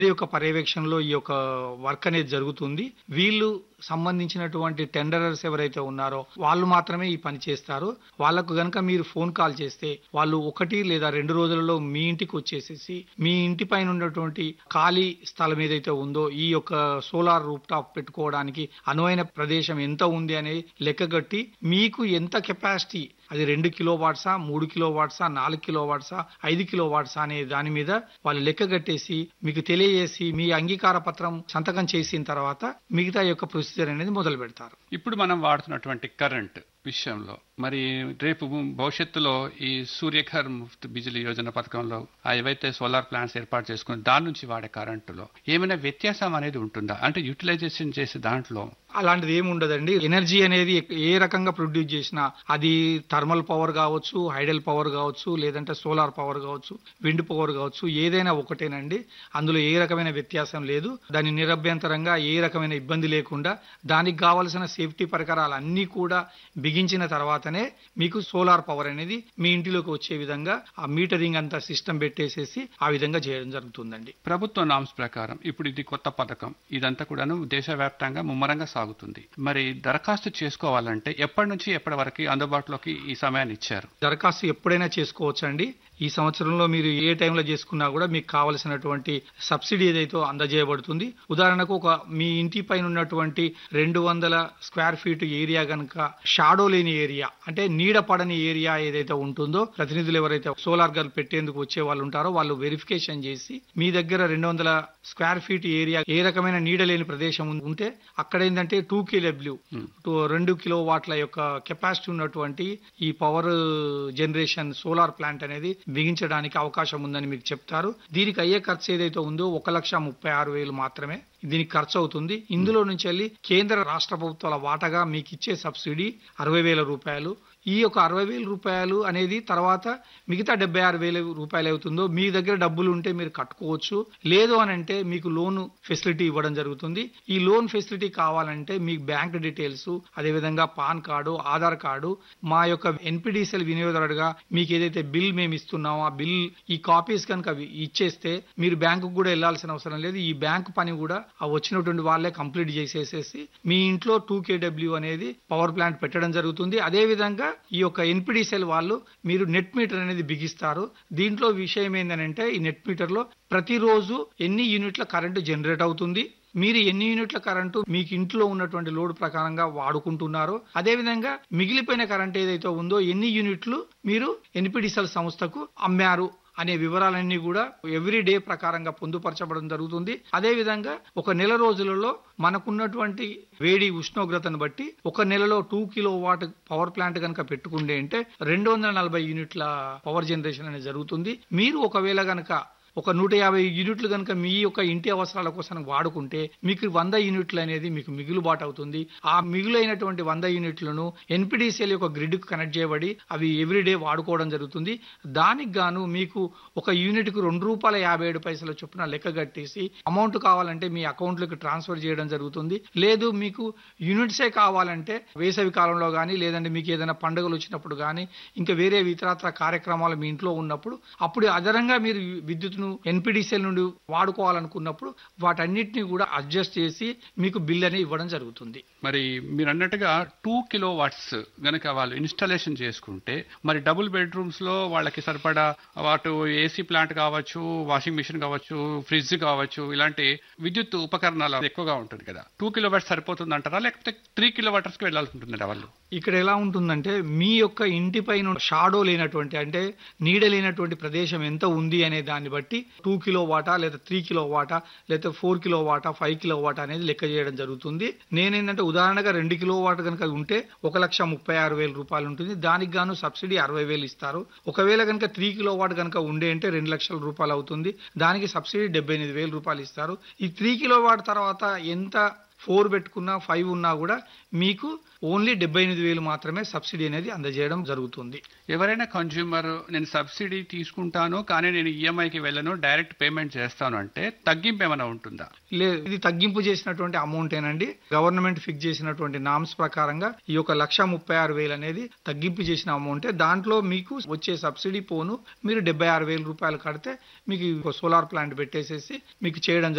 యొక్క పర్యవేక్షణలో ఈ యొక్క వర్క్ అనేది జరుగుతుంది. వీళ్ళు సంబంధించినటువంటి టెండరర్స్ ఎవరైతే ఉన్నారో వాళ్ళు మాత్రమే ఈ పని చేస్తారు. వాళ్ళకు గనక మీరు ఫోన్ కాల్ చేస్తే వాళ్ళు 1 లేదా 2 రోజులలో మీ ఇంటికి వచ్చేసేసి మీ ఇంటి పైన ఉన్నటువంటి ఖాళీ స్థలం ఏదైతే ఉందో ఈ యొక్క సోలార్ రూఫ్ టాప్ పెట్టుకోవడానికి అనువైన ప్రదేశం ఎంత ఉంది అనేది లెక్కగట్టి మీకు ఎంత కెపాసిటీ, అది 2 కిలోవాట్సా, 3 కిలోవాట్సా, 4 కిలోవాట్సా, 5 కిలోవాట్సా అనే దాని మీద వాళ్ళు లెక్కగట్టేసి మీకు తెలియజేసి మీ అంగీకార పత్రం సంతకం చేసిన తర్వాత మిగతా యొక్క ప్రొసీజర్ అనేది మొదలు పెడతారు. ఇప్పుడు మనం వాడుతున్నటువంటి కరెంట్ విషయంలో మరి రేపు భవిష్యత్తులో ఈ సూర్యఘర్ ముఫ్త్ బిజిలీ యోజన పథకంలో ఏవైతే సోలార్ ప్లాంట్స్ ఏర్పాటు చేసుకుని దాని నుంచి వాడే కరెంటులో ఏమైనా వ్యత్యాసం అనేది ఉంటుందా? అంటే యూటిలైజేషన్ చేసే దాంట్లో అలాంటిది ఏమి ఉండదండి. ఎనర్జీ అనేది ఏ రకంగా ప్రొడ్యూస్ చేసినా అది థర్మల్ పవర్ కావచ్చు, హైడల్ పవర్ కావచ్చు, లేదంటే సోలార్ పవర్ కావచ్చు, విండ్ పవర్ కావచ్చు, ఏదైనా ఒకటేనండి. అందులో ఏ రకమైన వ్యత్యాసం లేదు. దాని నిరభ్యంతరంగా ఏ రకమైన ఇబ్బంది లేకుండా దానికి కావలసిన సేఫ్టీ పరికరాలు అన్నీ కూడా బిగించిన తర్వాతనే మీకు సోలార్ పవర్ అనేది మీ ఇంటిలోకి వచ్చే విధంగా ఆ మీటరింగ్ అంతా సిస్టమ్ పెట్టేసేసి ఆ విధంగా చేయడం జరుగుతుందండి. ప్రభుత్వ నామ్స్ ప్రకారం ఇప్పుడు ఇది కొత్త పథకం, ఇదంతా కూడాను దేశవ్యాప్తంగా ముమ్మరంగా సాగుతుంది. మరి దరఖాస్తు చేసుకోవాలంటే ఎప్పటి నుంచి ఎప్పటి వరకు అందుబాటులోకి ఈ సమయాన్ని ఇచ్చారు? దరఖాస్తు ఎప్పుడైనా చేసుకోవచ్చండి. ఈ సంవత్సరంలో మీరు ఏ టైంలో చేసుకున్నా కూడా మీకు కావలసినటువంటి సబ్సిడీ ఏదైతే అందజేయబడుతుంది. ఉదాహరణకు మీ ఇంటి పైన ఉన్నటువంటి 200 స్క్వేర్ ఫీట్ ఏరియా గనక షాడో లేని ఏరియా, అంటే నీడ పడని ఏరియా ఏదైతే ఉంటుందో, ప్రతినిధులు ఎవరైతే సోలార్ గల్ పెట్టేందుకు వచ్చే వాళ్ళు ఉంటారో వాళ్ళు వెరిఫికేషన్ చేసి మీ దగ్గర 200 స్క్వేర్ ఫీట్ ఏరియా ఏ రకమైన నీడ లేని ప్రదేశం ఉంటే అక్కడ ఏంటంటే 2 kW 2 కిలోవాట్ల యొక్క కెపాసిటీ ఉన్నటువంటి ఈ పవర్ జనరేషన్ సోలార్ ప్లాంట్ అనేది బిగించడానికి అవకాశం ఉందని మీకు చెప్తారు. దీనికి అయ్యే ఖర్చు ఏదైతే ఉందో 1,36,000 మాత్రమే దీనికి ఖర్చు అవుతుంది. ఇందులో నుంచి వెళ్ళి కేంద్ర రాష్ట్ర ప్రభుత్వాల వాటాగా మీకు ఇచ్చే సబ్సిడీ 60,000 రూపాయలు. ఈ యొక్క 60,000 రూపాయలు అనేది తర్వాత మిగతా 76,000 రూపాయలు అవుతుందో మీ దగ్గర డబ్బులు ఉంటే మీరు కట్టుకోవచ్చు. లేదు అని అంటే మీకు లోన్ ఫెసిలిటీ ఇవ్వడం జరుగుతుంది. ఈ లోన్ ఫెసిలిటీ కావాలంటే మీకు బ్యాంక్ డీటెయిల్స్, అదేవిధంగా పాన్ కార్డు, ఆధార్ కార్డు, మా యొక్క ఎన్పిడిసిఎల్ వినియోగదారుడుగా మీకు ఏదైతే బిల్ మేము ఇస్తున్నామో ఆ బిల్ ఈ కాపీస్ కనుక ఇచ్చేస్తే మీరు బ్యాంకు కూడా వెళ్లాల్సిన అవసరం లేదు. ఈ బ్యాంకు పని కూడా ఆ వచ్చినటువంటి వాళ్ళే కంప్లీట్ చేసేసేసి మీ ఇంట్లో 2 kW అనేది పవర్ ప్లాంట్ పెట్టడం జరుగుతుంది. అదే విధంగా ఈ యొక్క ఎన్పిడిసిఎల్ వాళ్ళు మీరు నెట్ మీటర్ అనేది బిగిస్తారు. దీంట్లో విషయం ఏంటంటే ఈ నెట్ మీటర్ లో ప్రతిరోజు ఎన్ని యూనిట్ల కరెంటు జనరేట్ అవుతుంది, మీరు ఎన్ని యూనిట్ల కరెంటు మీకు ఇంట్లో ఉన్నటువంటి లోడ్ ప్రకారంగా వాడుకుంటున్నారో, అదేవిధంగా మిగిలిపోయిన కరెంట్ ఏదైతే ఉందో ఎన్ని యూనిట్లు మీరు ఎన్పిడిసిఎల్ సంస్థకు అమ్మారు అనే వివరాలన్నీ కూడా ఎవ్రీ డే ప్రకారంగా పొందుపరచబడడం జరుగుతుంది. అదే విధంగా ఒక నెల రోజులలో మనకున్నటువంటి వేడి ఉష్ణోగ్రతను బట్టి ఒక నెలలో 2 కిలోవాట్ పవర్ ప్లాంట్ కనుక పెట్టుకుంటే అంటే 240 యూనిట్ల పవర్ జనరేషన్ అనేది జరుగుతుంది. మీరు ఒకవేళ గనక ఒక 150 యూనిట్లు కనుక మీ యొక్క ఇంటి అవసరాల కోసం వాడుకుంటే మీకు 100 యూనిట్లు అనేది మీకు మిగులుబాటు అవుతుంది. ఆ మిగులైనటువంటి 100 యూనిట్లను ఎన్పిడిసిఎల్ యొక్క గ్రిడ్ కు కనెక్ట్ చేయబడి అవి ఎవ్రీడే వాడుకోవడం జరుగుతుంది. దానికి గాను మీకు ఒక యూనిట్ కు ₹2.57 చొప్పున లెక్క కట్టేసి అమౌంట్ కావాలంటే మీ అకౌంట్ లోకి ట్రాన్స్ఫర్ చేయడం జరుగుతుంది. లేదు మీకు యూనిట్సే కావాలంటే వేసవి కాలంలో కానీ లేదంటే మీకు ఏదైనా పండుగలు వచ్చినప్పుడు కానీ ఇంకా వేరే ఇతరత్ర కార్యక్రమాలు మీ ఇంట్లో ఉన్నప్పుడు అప్పుడు అదనంగా మీరు విద్యుత్ ఎన్పిడిసిఎల్ నుండి వాడుకోవాలనుకున్నప్పుడు వాటన్నిటిని కూడా అడ్జస్ట్ చేసి మీకు బిల్ అనేది ఇవ్వడం జరుగుతుంది. మరి మీరు అన్నట్టుగా 2 కిలోవాట్స్ గనక వాళ్ళు ఇన్స్టాలేషన్ చేసుకుంటే మరి డబుల్ బెడ్రూమ్స్ లో వాళ్ళకి సరిపడా వాటి ఏసీ ప్లాంట్ కావచ్చు, వాషింగ్ మిషన్ కావచ్చు, ఫ్రిడ్జ్ కావచ్చు, ఇలాంటి విద్యుత్ ఉపకరణాలు ఎక్కువగా ఉంటుంది కదా, 2 కిలోవాట్స్ సరిపోతుంది అంటారా లేకపోతే 3 కిలోవాట్స్ కి వెళ్లాల్సి ఉంటుందా వాళ్ళు? ఇక్కడ ఎలా ఉంటుందంటే మీ యొక్క ఇంటి పైన షాడో లేనటువంటి అంటే నీడ లేనటువంటి ప్రదేశం ఎంత ఉంది అనే దాన్ని బట్టి 2 కిలోవాటా లేదా 3 కిలోవాటా లేదా 4 కిలోవాటా 5 కిలోవాటా అనేది లెక్క చేయడం జరుగుతుంది. నేనేంటంటే ఉదాహరణగా 2 కిలోవాట్ కనుక ఉంటే 1,36,000 రూపాయలు ఉంటుంది. దానికి గాను సబ్సిడీ 60,000 ఇస్తారు. ఒకవేళ కనుక 3 కిలోవాట్ కనుక ఉండే అంటే 2 లక్షల రూపాయలు అవుతుంది. దానికి సబ్సిడీ 78,000 రూపాయలు ఇస్తారు. ఈ 3 కిలోవాట్ తర్వాత ఎంత 4 పెట్టుకున్నా 5 ఉన్నా కూడా మీకు ఓన్లీ 78,000 మాత్రమే సబ్సిడీ అనేది అందజేయడం జరుగుతుంది. ఎవరైనా కన్జ్యూమర్ నేను సబ్సిడీ తీసుకుంటాను కానీ నేను ఈఎంఐకి వెళ్ళను డైరెక్ట్ పేమెంట్ చేస్తాను అంటే తగ్గింపు ఏమైనా ఉంటుందా? లేదు, ఇది తగ్గింపు చేసినటువంటి అమౌంటేనండి. గవర్నమెంట్ ఫిక్స్ చేసినటువంటి నామ్స్ ప్రకారంగా ఈ యొక్క 1,36,000 అనేది తగ్గింపు చేసిన అమౌంటే. దాంట్లో మీకు వచ్చే సబ్సిడీ పోను మీరు 76,000 రూపాయలు కడితే మీకు సోలార్ ప్లాంట్ పెట్టేసేసి మీకు చేయడం